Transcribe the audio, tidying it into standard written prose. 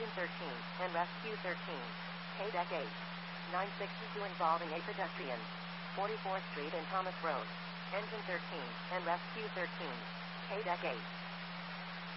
Engine 13 and Rescue 13. KDEC 8. 962 involving a pedestrian. 44th Street and Thomas Road. Engine 13 and Rescue 13. KDEC 8.